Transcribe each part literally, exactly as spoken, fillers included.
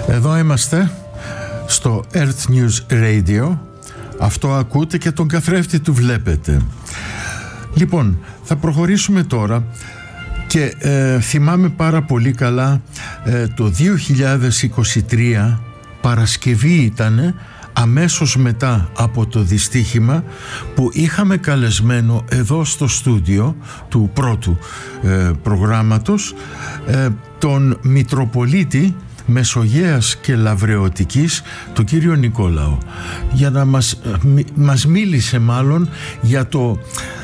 Εδώ είμαστε στο Earth News Radio. Αυτό ακούτε και τον καθρέφτη του βλέπετε. Λοιπόν, θα προχωρήσουμε τώρα και ε, θυμάμαι πάρα πολύ καλά ε, το δύο χιλιάδες είκοσι τρία, Παρασκευή ήτανε, αμέσως μετά από το δυστύχημα, που είχαμε καλεσμένο εδώ στο στούντιο του πρώτου ε, προγράμματος ε, τον Μητροπολίτη Μεσογείας και Λαβρεωτικής, τον κύριο Νικόλαο, για να μας, μας μίλησε μάλλον για το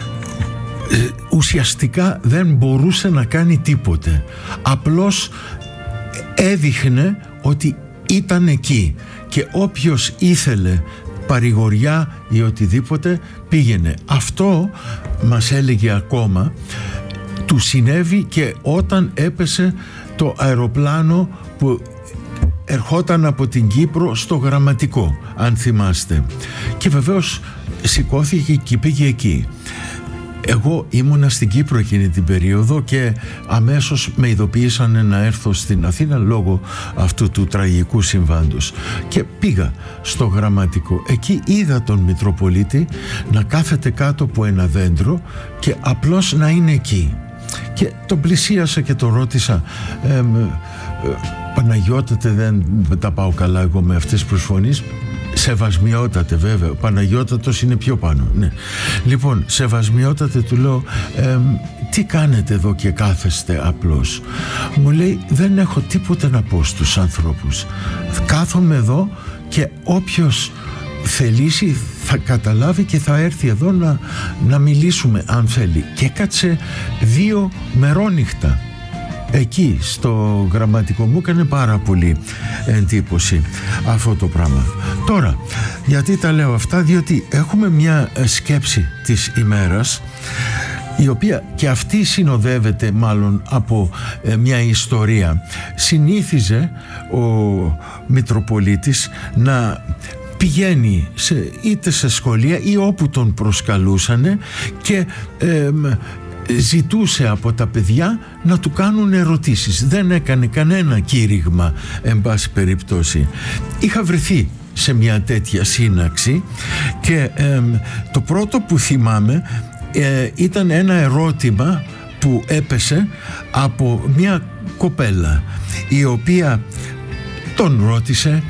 ε, ουσιαστικά δεν μπορούσε να κάνει τίποτε, απλώς έδειχνε ότι ήταν εκεί και όποιος ήθελε παρηγοριά ή οτιδήποτε πήγαινε. Αυτό μας έλεγε ακόμα του συνέβη και όταν έπεσε το αεροπλάνο που ερχόταν από την Κύπρο στο Γραμματικό, αν θυμάστε, και βεβαίως σηκώθηκε και πήγε εκεί. Εγώ ήμουνα στην Κύπρο εκείνη την περίοδο και αμέσως με ειδοποίησαν να έρθω στην Αθήνα λόγω αυτού του τραγικού συμβάντος και πήγα στο Γραμματικό. Εκεί είδα τον Μητροπολίτη να κάθεται κάτω από ένα δέντρο και απλώς να είναι εκεί, και τον πλησίασα και τον ρώτησα ε, ε, Παναγιώτατε, δεν τα πάω καλά εγώ με αυτές τις προσφωνίες. Σεβασμιότατε, βέβαια, ο Παναγιώτατος είναι πιο πάνω, ναι. Λοιπόν, σεβασμιότατε, του λέω, ε, τι κάνετε εδώ και κάθεστε απλώς? Μου λέει, δεν έχω τίποτε να πω στους ανθρώπους, κάθομαι εδώ και όποιος θελήσει θα καταλάβει και θα έρθει εδώ να, να μιλήσουμε αν θέλει. Και έκατσε δύο μερόνυχτα εκεί στο Γραμματικό. Μου έκανε πάρα πολύ εντύπωση αυτό το πράγμα. Τώρα, γιατί τα λέω αυτά? Διότι έχουμε μια σκέψη της ημέρας, η οποία και αυτή συνοδεύεται μάλλον από ε, μια ιστορία. Συνήθιζε ο Μητροπολίτης να πηγαίνει σε, είτε σε σχολεία ή όπου τον προσκαλούσανε και ε, ζητούσε από τα παιδιά να του κάνουν ερωτήσεις. Δεν έκανε κανένα κήρυγμα, εν πάση περιπτώσει. Είχα βρεθεί σε μια τέτοια σύναξη και ε, το πρώτο που θυμάμαι ε, ήταν ένα ερώτημα που έπεσε από μια κοπέλα, η οποία τον ρώτησε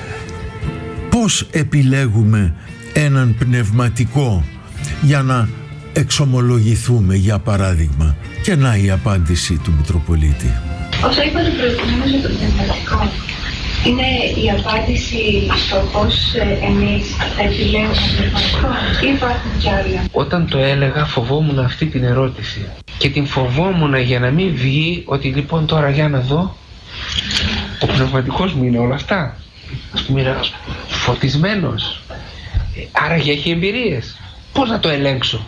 πώς επιλέγουμε έναν πνευματικό για να εξομολογηθούμε, για παράδειγμα. Και να η απάντηση του Μητροπολίτη. Όσο είπατε προηγουμένως για το πνευματικό, είναι η απάντηση στο πώς εμείς επιλέγουμε το πνευματικό ή υπάρχουν κι άλλα? Όταν το έλεγα φοβόμουν αυτή την ερώτηση και την φοβόμουν για να μην βγει ότι λοιπόν τώρα για να δω, ο πνευματικός μου είναι όλα αυτά. Ας πούμε είναι φωτισμένος, άρα και έχει εμπειρίες. Πώς να το ελέγξω?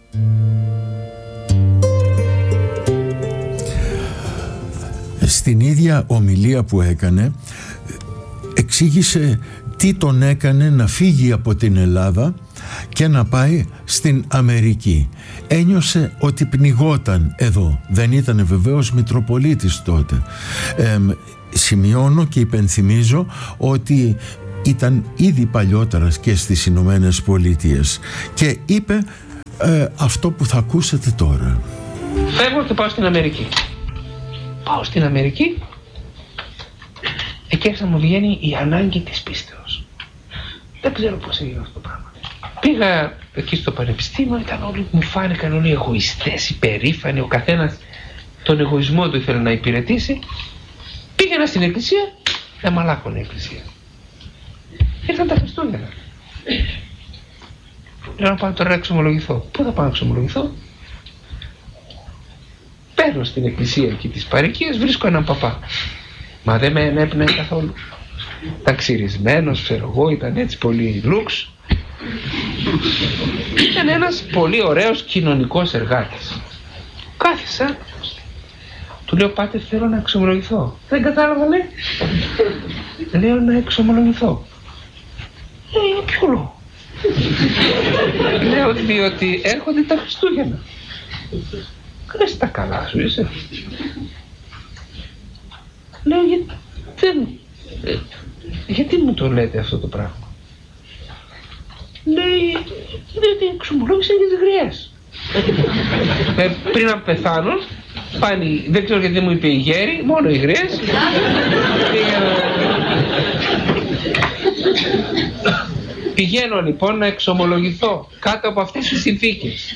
Στην ίδια ομιλία που έκανε εξήγησε τι τον έκανε να φύγει από την Ελλάδα και να πάει στην Αμερική. Ένιωσε ότι πνιγόταν εδώ. Δεν ήταν βεβαίως Μητροπολίτης τότε. Ε, σημειώνω και υπενθυμίζω ότι ήταν ήδη παλιότερα και στις Ηνωμένες Πολιτείες και είπε ε, αυτό που θα ακούσετε τώρα. Φεύγω και πάω στην Αμερική. Πάω στην Αμερική. Εκεί άρχισα να μου βγαίνει η ανάγκη της πίστεως. Δεν ξέρω πώς έγινε αυτό το πράγμα. Πήγα εκεί στο πανεπιστήμιο, ήταν όλοι, μου φάνηκαν όλοι εγωιστές, υπερήφανοι, ο καθένας τον εγωισμό του ήθελε να υπηρετήσει. Πήγαινα στην εκκλησία, δεν μαλάκωνε η εκκλησία. Ήρθαν τα Χριστούγεννα. Λέω να πάω τώρα να εξομολογηθώ. Πού θα πάω να εξομολογηθώ? Παίρνω στην εκκλησία εκεί της παροικίας, βρίσκω έναν παπά. Μα δεν με ενέπνεε καθόλου. Ήταν ξυρισμένος, ξέρω εγώ, ήταν έτσι πολύ λουξ. Ήταν ένας πολύ ωραίος κοινωνικός εργάτης. Κάθισα. Του λέω, πάτε, θέλω να εξομολογηθώ. Δεν κατάλαβα, λέει. Λέω να εξομολογηθώ. Λέει, για ποιο λόγο? Λέω, διότι έρχονται τα Χριστούγεννα. Κρες τα καλά σου, είσαι. Λέω, γιατί δεν ε, γιατί μου το λέτε αυτό το πράγμα? Λέει, διότι εξομολόγησαν για τις γριές. ε, πριν να πεθάνουν, πάλι, δεν ξέρω γιατί μου είπε η γέρη, μόνο οι γριές. Πηγαίνω λοιπόν να εξομολογηθώ κάτω από αυτές τις συνθήκες.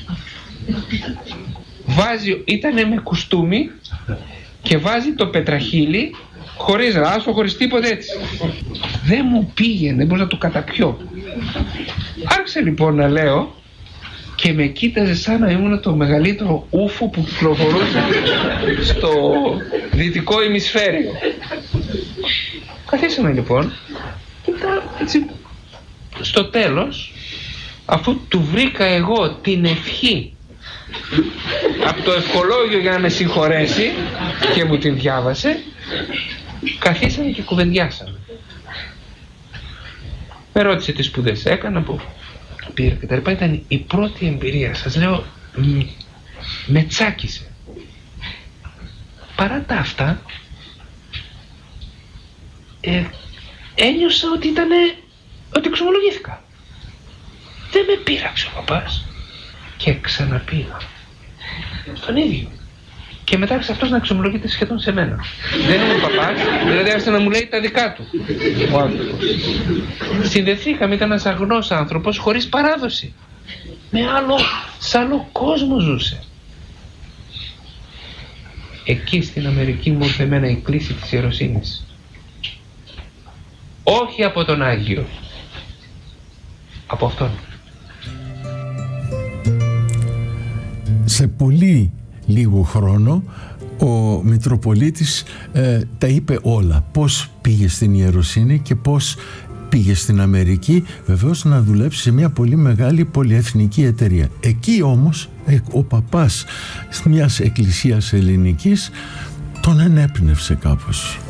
Βάζει, ήτανε με κουστούμι και βάζει το πετραχύλι χωρίς ράσο, χωρίς τίποτα έτσι. Δεν μου πήγαινε, δεν μπορούσα να το καταπιώ. Άρχισε λοιπόν να λέω και με κοίταζε σαν να ήμουν το μεγαλύτερο ούφο που κυκλοφορούσε στο δυτικό ημισφαίριο. Καθίσαμε λοιπόν και μετά έτσι στο τέλος, αφού του βρήκα εγώ την ευχή από το ευχολόγιο για να με συγχωρέσει και μου την διάβασε, καθίσαμε και κουβεντιάσαμε. Με ρώτησε τι σπουδές έκανα, που πήρα και τα λοιπά. Ήταν η πρώτη εμπειρία, σας λέω, μ, με τσάκισε. Παρά τα αυτά, ε, ένιωσα ότι ήτανε, ότι εξομολογήθηκα. Δεν με πείραξε ο παπάς και ξαναπήγα στον ίδιο. Και μετά άρχισε αυτός να εξομολογείται σχεδόν σε μένα. Δεν ήμουν παπάς, δηλαδή άρχισε να μου λέει τα δικά του ο άνθρωπος. Συνδεθήκαμε, ήταν ένας αγνός άνθρωπος χωρίς παράδοση. Με άλλο, σε άλλο κόσμο ζούσε. Εκεί στην Αμερική μου ήρθε εμένα η κλίση της ιεροσύνης. Όχι από τον Άγιο, από αυτόν. Σε πολύ λίγο χρόνο ο Μητροπολίτης ε, τα είπε όλα. Πώς πήγε στην ιεροσύνη και πώς πήγε στην Αμερική, βεβαίως να δουλέψει σε μια πολύ μεγάλη πολυεθνική εταιρεία. Εκεί όμως ο παπάς μιας εκκλησίας ελληνικής τον ενέπνευσε κάπως.